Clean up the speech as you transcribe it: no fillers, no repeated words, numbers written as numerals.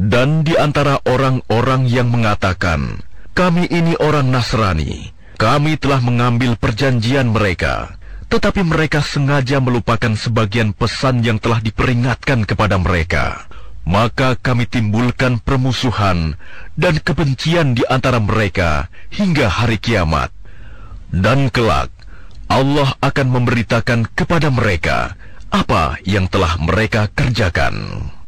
Dan di antara orang-orang yang mengatakan, "Kami ini orang Nasrani, kami telah mengambil perjanjian mereka," tetapi mereka sengaja melupakan sebagian pesan yang telah diperingatkan kepada mereka. Maka kami timbulkan permusuhan dan kebencian di antara mereka hingga hari kiamat. Dan kelak, Allah akan memberitakan kepada mereka apa yang telah mereka kerjakan.